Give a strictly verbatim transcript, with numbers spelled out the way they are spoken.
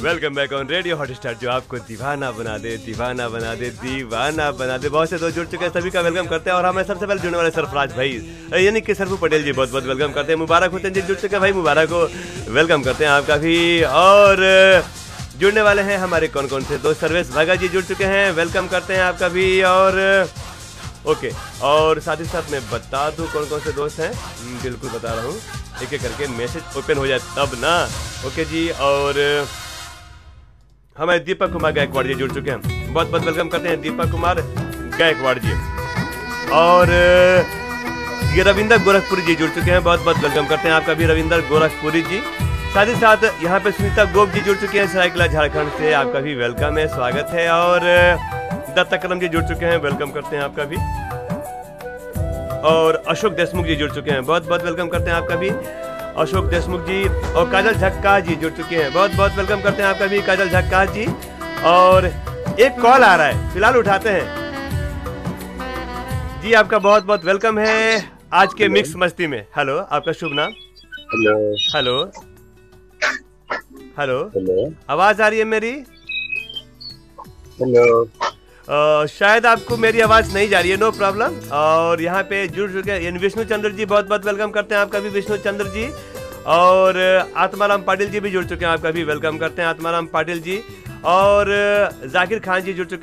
Welcome back on radio Hotstar, जो आपको दीवाना बना दे, दीवाना बना दे, दीवाना बना दे। बहुत से दोस्त जुड़ चुके हैं, सभी का वेलकम करते हैं। और हमें सबसे पहले जुड़ने वाले सरफराज भाई यानी कि सरफू पटेल जी, बहुत बहुत वेलकम करते हैं। मुबारक होते हैं जी जुड़ चुके हैं भाई, मुबारक हो, वेलकम करते हैं आपका भी। और जुड़ने वाले हैं हमारे कौन कौन से दोस्त, सर्वेश भागा जी जुड़ चुके हैं, वेलकम करते हैं आपका भी। और ओके, और साथ ही साथ मैं बता दूं कौन कौन से दोस्त हैं, बिल्कुल बता रहा हूँ, एक एक करके मैसेज ओपन हो जाए तब ना। ओके जी, और हमारे दीपक कुमार गायकवाड़ जी जुड़ चुके हैं, बहुत बहुत वेलकम करते हैं दीपक कुमार गायकवाड़ जी। और ये रविंदर गोरखपुरी जी जुड़ चुके हैं, बहुत बहुत वेलकम करते हैं आपका भी रविंदर गोरखपुरी जी। साथ ही साथ यहाँ पे सुनीता गोप जी जुड़ चुके हैं सरायकेला झारखंड से, आपका भी वेलकम है, स्वागत है। और दत्ता करम जी जुड़ चुके हैं, वेलकम करते हैं आपका भी। और अशोक देशमुख जी जुड़ चुके हैं, बहुत बहुत वेलकम करते हैं आपका भी अशोक देशमुख जी। और काजल झक्का जी जुड़ चुके हैं, बहुत बहुत वेलकम करते हैं आपका भी काजल झक्का जी। और एक कॉल आ रहा है, फिलहाल उठाते हैं जी, आपका बहुत बहुत वेलकम है आज के मिक्स मस्ती में। हेलो, आपका शुभ नाम? हेलो हेलो हेलो हेलो आवाज आ रही है मेरी? हेलो Uh, शायद आपको मेरी आवाज नहीं जा रही है, नो प्रॉब्लम। और यहाँ पे जुड़ चुके हैं विष्णु चंद्र जी, बहुत बहुत वेलकम करते हैं आपका भी विष्णु चंद्र जी। और आत्माराम पाटिल जी भी जुड़ चुके हैं, आपका भी वेलकम करते हैं आत्माराम पाटिल जी। और जाकिर खान जी जुड़ चुके हैं।